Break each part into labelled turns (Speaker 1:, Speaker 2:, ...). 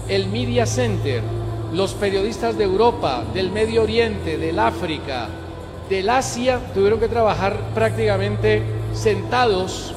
Speaker 1: el Media Center, los periodistas de Europa, del Medio Oriente, del África, del Asia, tuvieron que trabajar prácticamente sentados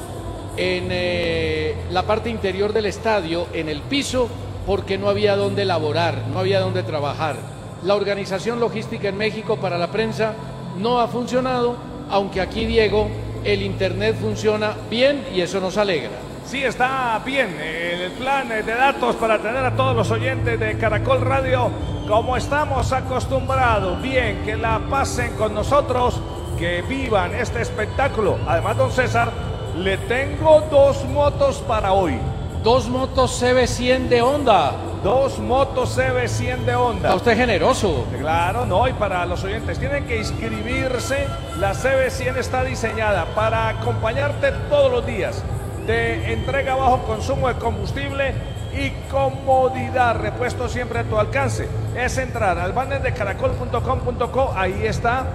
Speaker 1: en la parte interior del estadio, en el piso, porque no había dónde laborar, no había dónde trabajar. La organización logística en México para la prensa no ha funcionado, aunque aquí, Diego, el internet funciona bien y eso nos alegra.
Speaker 2: Sí, está bien el plan de datos para tener a todos los oyentes de Caracol Radio como estamos acostumbrados. Bien, que la pasen con nosotros, que vivan este espectáculo. Además, don César, le tengo 2 motos para hoy.
Speaker 1: 2 motos CB100 de Honda.
Speaker 2: 2 motos CB100 de Honda.
Speaker 1: Está usted generoso.
Speaker 2: Claro, no, y para los oyentes tienen que inscribirse. La CB100 está diseñada para acompañarte todos los días. De entrega bajo consumo de combustible y comodidad, repuesto siempre a tu alcance. Es entrar al banner de caracol.com.co, ahí está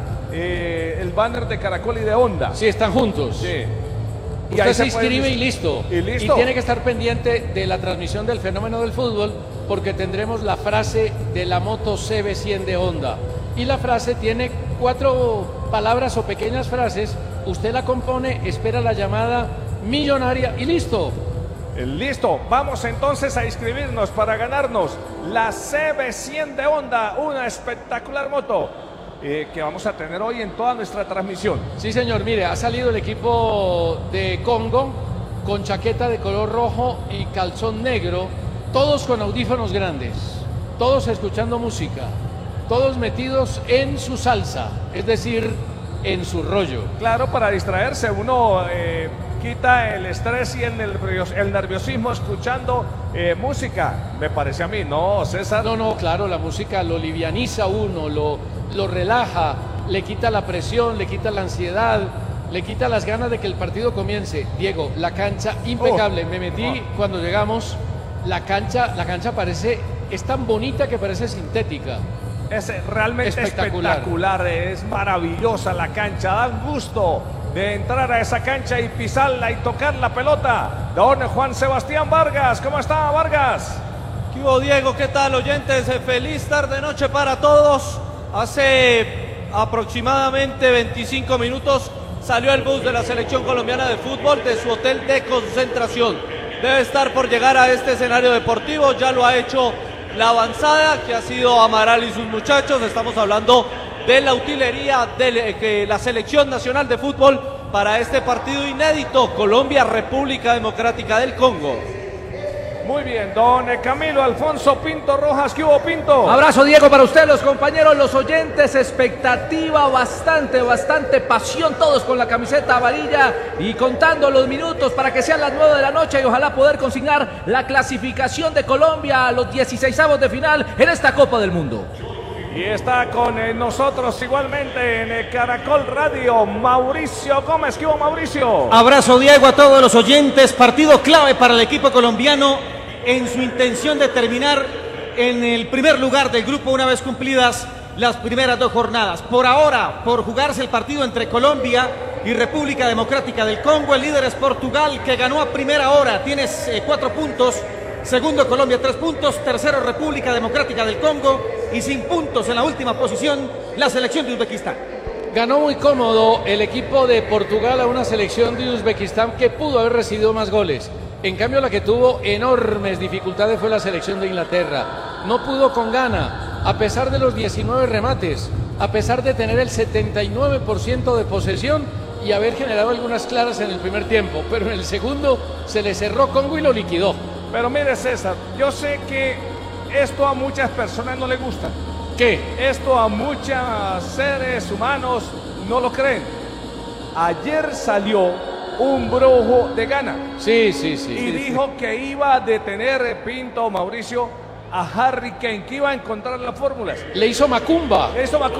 Speaker 2: el banner de Caracol y de Honda.
Speaker 1: Sí, están juntos.
Speaker 2: Sí.
Speaker 1: Y usted se inscribe y listo.
Speaker 2: Y listo.
Speaker 1: Y tiene que estar pendiente de la transmisión del fenómeno del fútbol, porque tendremos la frase de la moto CB100 de Honda. Y la frase tiene 4 palabras o pequeñas frases. Usted la compone, espera la llamada millonaria y listo.
Speaker 2: Listo, vamos entonces a inscribirnos para ganarnos la CB100 de Honda, una espectacular moto que vamos a tener hoy en toda nuestra transmisión.
Speaker 1: Sí, señor, mire, ha salido el equipo de Congo con chaqueta de color rojo y calzón negro, todos con audífonos grandes, todos escuchando música, todos metidos en su salsa, es decir, en su rollo.
Speaker 2: Claro, para distraerse, uno quita el estrés y el nerviosismo escuchando música, me parece a mí, ¿no, César?
Speaker 1: No, claro, la música lo livianiza a uno, lo relaja, le quita la presión, le quita la ansiedad, le quita las ganas de que el partido comience. Diego, la cancha impecable, me metí cuando llegamos, la cancha es tan bonita que parece sintética.
Speaker 2: Es realmente espectacular, es maravillosa la cancha, da gusto de entrar a esa cancha y pisarla y tocar la pelota. Don Juan Sebastián Vargas, ¿cómo está, Vargas?
Speaker 3: ¿Qué hubo, Diego? ¿Qué tal, oyentes? Feliz tarde-noche para todos. Hace aproximadamente 25 minutos salió el bus de la Selección Colombiana de Fútbol de su hotel de concentración. Debe estar por llegar a este escenario deportivo, ya lo ha hecho la avanzada, que ha sido Amaral y sus muchachos. Estamos hablando de la utilería de la Selección Nacional de Fútbol para este partido inédito, Colombia-República Democrática del Congo.
Speaker 2: Muy bien, don Camilo Alfonso Pinto Rojas, ¿qué hubo, Pinto?
Speaker 4: Abrazo, Diego, para usted, los compañeros, los oyentes, expectativa, bastante pasión, todos con la camiseta amarilla y contando los minutos para que sean las 9 de la noche y ojalá poder consignar la clasificación de Colombia a los 16avos de final en esta Copa del Mundo.
Speaker 2: Y está con nosotros igualmente en Caracol Radio, Mauricio Gómez. ¿Qué hubo, Mauricio?
Speaker 5: Abrazo, Diego, a todos los oyentes. Partido clave para el equipo colombiano en su intención de terminar en el primer lugar del grupo una vez cumplidas las primeras 2 jornadas. Por ahora, por jugarse el partido entre Colombia y República Democrática del Congo, el líder es Portugal, que ganó a primera hora, tiene 4 puntos. Segundo, Colombia, 3 puntos. Tercero, República Democrática del Congo. Y sin puntos en la última posición, la selección de Uzbekistán.
Speaker 1: Ganó muy cómodo el equipo de Portugal a una selección de Uzbekistán que pudo haber recibido más goles. En cambio, la que tuvo enormes dificultades fue la selección de Inglaterra. No pudo con Ghana, a pesar de los 19 remates, a pesar de tener el 79% de posesión y haber generado algunas claras en el primer tiempo. Pero en el segundo se le cerró Congo y lo liquidó.
Speaker 2: Pero mire, César, yo sé que esto a muchas personas no les gusta.
Speaker 1: ¿Qué?
Speaker 2: Esto a muchos seres humanos no lo creen. Ayer salió un brujo de Ghana.
Speaker 1: Sí.
Speaker 2: Y dijo que iba a detener, Pinto, Mauricio, a Harry Kane, que iba a encontrar las fórmulas.
Speaker 1: Le hizo Macumba.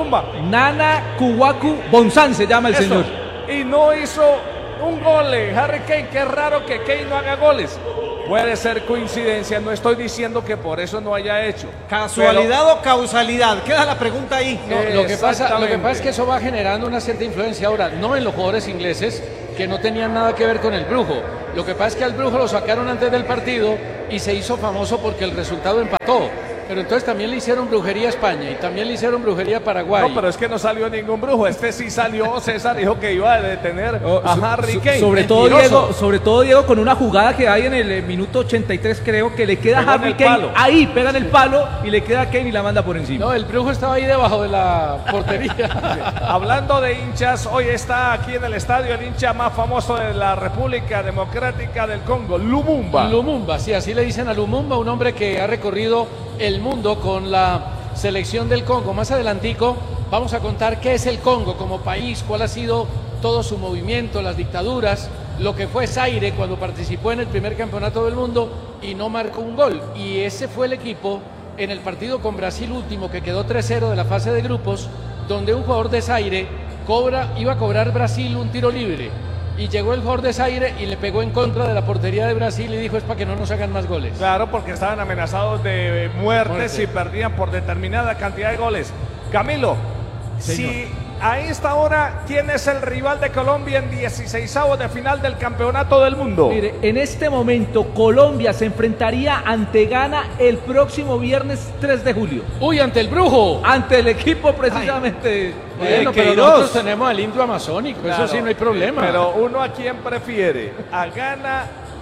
Speaker 4: Nana Kuwaku Bonsan se llama el señor.
Speaker 2: Y no hizo un gol, Harry Kane. Qué raro que Kane no haga goles. Puede ser coincidencia, no estoy diciendo que por eso no haya hecho.
Speaker 5: ¿Casualidad o causalidad? Queda la pregunta ahí.
Speaker 1: No, lo que pasa es que eso va generando una cierta influencia ahora, no en los jugadores ingleses, que no tenían nada que ver con el brujo. Lo que pasa es que al Brujo lo sacaron antes del partido y se hizo famoso porque el resultado empató. Pero entonces también le hicieron brujería a España y también le hicieron brujería a Paraguay.
Speaker 2: No, pero es que no salió ningún brujo. Este sí salió. César dijo que iba a detener a Harry Kane.
Speaker 4: Sobre todo Diego, con una jugada que hay en el minuto 83, creo que le queda a Harry Kane. Ahí pega en el palo y le queda a Kane y la manda por encima.
Speaker 1: No, el Brujo estaba ahí debajo de la portería.
Speaker 2: Hablando de hinchas, hoy está aquí en el estadio el hincha más famoso de la República Democrática del Congo, Lumumba.
Speaker 1: Lumumba, sí, así le dicen a Lumumba, un hombre que ha recorrido el mundo con la selección del Congo. Más adelantico vamos a contar qué es el Congo como país, cuál ha sido todo su movimiento, las dictaduras, lo que fue Zaire cuando participó en el primer campeonato del mundo y no marcó un gol. Y ese fue el equipo en el partido con Brasil último, que quedó 3-0 de la fase de grupos, donde un jugador de Zaire iba a cobrar Brasil un tiro libre. Y llegó el jugador de Zaire y le pegó en contra de la portería de Brasil y dijo: es para que no nos hagan más goles.
Speaker 2: Claro, porque estaban amenazados de muerte si perdían por determinada cantidad de goles. Camilo,
Speaker 4: Señor.
Speaker 2: Si a esta hora, ¿quién es el rival de Colombia en 16avos de final del Campeonato del Mundo?
Speaker 4: Mire, en este momento Colombia se enfrentaría ante Ghana el próximo viernes 3 de julio.
Speaker 1: ¡Uy, ante el Brujo!
Speaker 4: Ante el equipo precisamente.
Speaker 1: Bueno, pero nosotros tenemos al indio amazónico,
Speaker 2: Claro,
Speaker 1: eso sí, no hay problema.
Speaker 2: Pero uno a quién prefiere, a Ghana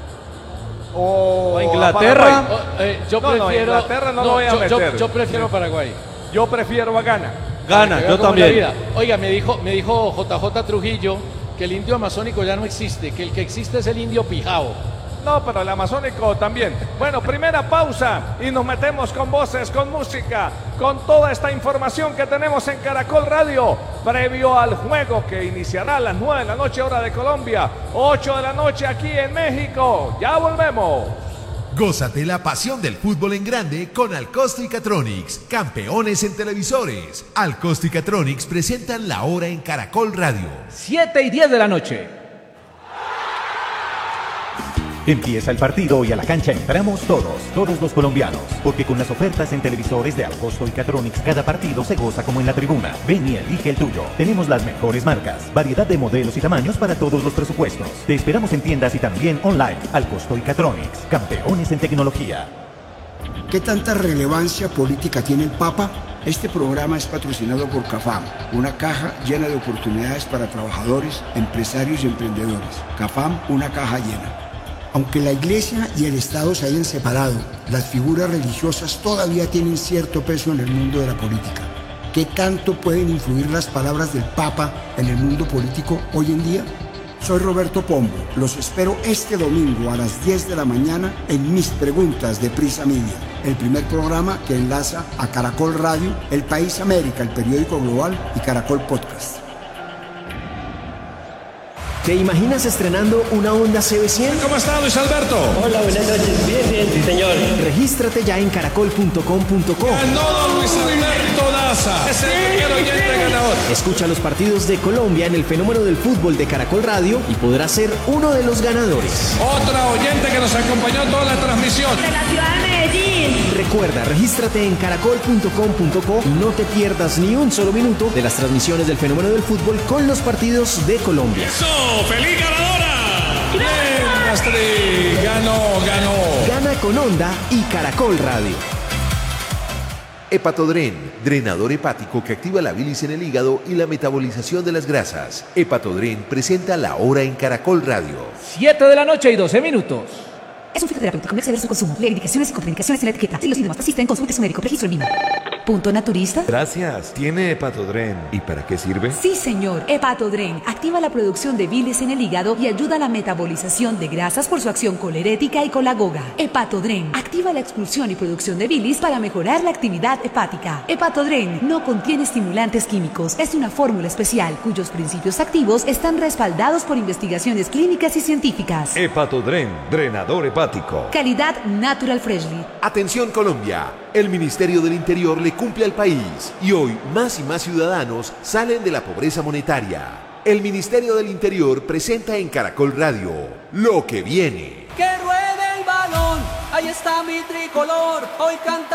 Speaker 2: o
Speaker 3: a Inglaterra.
Speaker 1: Yo
Speaker 2: No,
Speaker 1: prefiero.
Speaker 2: Inglaterra no lo voy a meter.
Speaker 1: Yo prefiero Paraguay.
Speaker 2: Yo prefiero a Ghana.
Speaker 3: Gana,
Speaker 1: Que
Speaker 3: yo
Speaker 1: vea cómo es la
Speaker 3: también.
Speaker 1: vida. Oiga, me dijo JJ Trujillo que el indio amazónico ya no existe, que el que existe es el indio pijao.
Speaker 2: No, pero el amazónico también. Bueno, primera pausa y nos metemos con voces, con música, con toda esta información que tenemos en Caracol Radio, previo al juego que iniciará a las 9 de la noche hora de Colombia, 8 de la noche aquí en México. Ya volvemos.
Speaker 6: Gózate la pasión del fútbol en grande con Alcosto y Catronics, campeones en televisores. Alcosto y Catronics presentan La Hora en Caracol Radio.
Speaker 4: 7:10 de la noche.
Speaker 7: Empieza el partido y a la cancha entramos todos los colombianos, porque con las ofertas en televisores de Alcosto y Catronics cada partido se goza como en la tribuna. Ven y elige el tuyo. Tenemos las mejores marcas, variedad de modelos y tamaños para todos los presupuestos. Te esperamos en tiendas y también online. Alcosto y Catronics, campeones en tecnología.
Speaker 8: ¿Qué tanta relevancia política tiene el Papa? Este programa es patrocinado por CAFAM, una caja llena de oportunidades para trabajadores, empresarios y emprendedores. CAFAM, una caja llena. Aunque la Iglesia y el Estado se hayan separado, las figuras religiosas todavía tienen cierto peso en el mundo de la política. ¿Qué tanto pueden influir las palabras del Papa en el mundo político hoy en día? Soy Roberto Pombo. Los espero este domingo a las 10 de la mañana en Mis Preguntas de Prisa Media, el primer programa que enlaza a Caracol Radio, El País América, el periódico global y Caracol Podcast.
Speaker 9: ¿Te imaginas estrenando una Honda CB100?
Speaker 2: ¿Cómo está, Luis Alberto?
Speaker 9: Hola, buenas noches. Bien, sí, señor. Regístrate ya en caracol.com.co.
Speaker 2: Ganó Luis Alberto Daza. Es el primer oyente ganador.
Speaker 9: Escucha los partidos de Colombia en el fenómeno del fútbol de Caracol Radio y podrás ser uno de los ganadores.
Speaker 2: Otra oyente que nos acompañó toda la transmisión.
Speaker 10: De la ciudad de Medellín.
Speaker 9: Recuerda, regístrate en caracol.com.co y no te pierdas ni un solo minuto de las transmisiones del fenómeno del fútbol con los partidos de Colombia.
Speaker 2: ¡Feliz ganadora! ¡Bien, Astrid! Ganó.
Speaker 9: Gana con Honda y Caracol Radio.
Speaker 6: Hepatodren, drenador hepático que activa la bilis en el hígado y la metabolización de las grasas. Hepatodren presenta La Hora en Caracol Radio.
Speaker 4: 7:12 a.m.
Speaker 10: Es un fitoterapéutico, no exceder su consumo. Lee indicaciones y contraindicaciones en la etiqueta. Si los síntomas persisten, consulte a su médico. Registro en línea. ¿Punto naturista?
Speaker 11: Gracias. ¿Tiene Hepatodren? ¿Y para qué sirve?
Speaker 10: Sí, señor. Hepatodren activa la producción de bilis en el hígado y ayuda a la metabolización de grasas por su acción colerética y colagoga. Hepatodren activa la expulsión y producción de bilis para mejorar la actividad hepática. Hepatodren no contiene estimulantes químicos. Es una fórmula especial cuyos principios activos están respaldados por investigaciones clínicas y científicas.
Speaker 11: Hepatodren, drenador hepático.
Speaker 10: Calidad Natural Freshly.
Speaker 6: Atención Colombia, el Ministerio del Interior le cumple al país y hoy más y más ciudadanos salen de la pobreza monetaria. El Ministerio del Interior presenta en Caracol Radio Lo que viene.
Speaker 12: Que ruede el balón, ahí está mi tricolor, hoy canta.